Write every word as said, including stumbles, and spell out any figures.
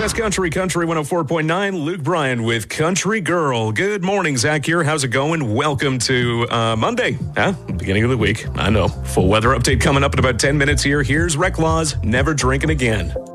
West Country, Country one oh four point nine. Luke Bryan with Country Girl. Good morning, Zach here. How's it going? Welcome to uh, Monday, huh? Beginning of the week. I know. Full weather update coming up in about ten minutes here. Here's Rec Laws, Never Drinking Again.